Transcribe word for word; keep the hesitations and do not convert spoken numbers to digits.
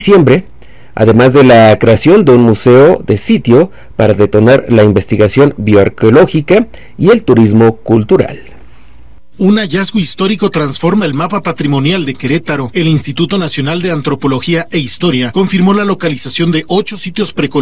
diciembre, además de la creación de un museo de sitio para detonar la investigación bioarqueológica y el turismo cultural. Un hallazgo histórico transforma el mapa patrimonial de Querétaro. El Instituto Nacional de Antropología e Historia confirmó la localización de ocho sitios precolombinos